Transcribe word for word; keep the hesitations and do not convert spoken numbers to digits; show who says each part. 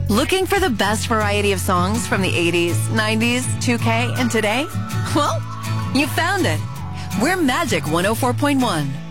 Speaker 1: Looking for the best variety of songs from the eighties, nineties, two K, and today? Well, you found it. We're Magic one oh four point one.